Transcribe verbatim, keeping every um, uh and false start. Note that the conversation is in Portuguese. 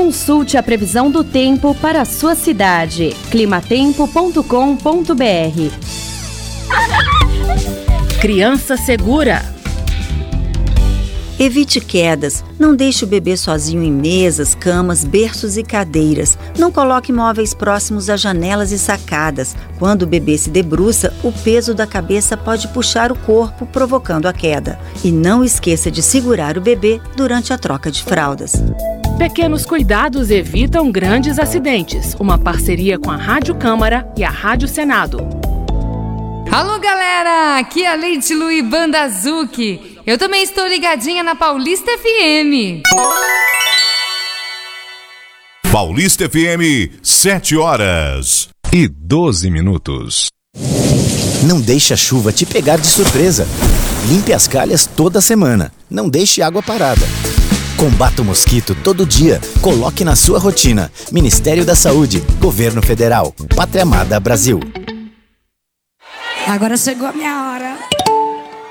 Consulte a previsão do tempo para a sua cidade. climatempo ponto com ponto br. Criança segura. Evite quedas. Não deixe o bebê sozinho em mesas, camas, berços e cadeiras. Não coloque móveis próximos a janelas e sacadas. Quando o bebê se debruça, o peso da cabeça pode puxar o corpo, provocando a queda. E não esqueça de segurar o bebê durante a troca de fraldas. Pequenos cuidados evitam grandes acidentes. Uma parceria com a Rádio Câmara e a Rádio Senado. Alô, galera! Aqui é a Leite Lu e Banda Azuki. Eu também estou ligadinha na Paulista F M. Paulista F M, sete horas e doze minutos. Não deixe a chuva te pegar de surpresa. Limpe as calhas toda semana. Não deixe água parada. Combata o mosquito todo dia. Coloque na sua rotina. Ministério da Saúde, Governo Federal, Pátria Amada Brasil. Agora chegou a minha hora.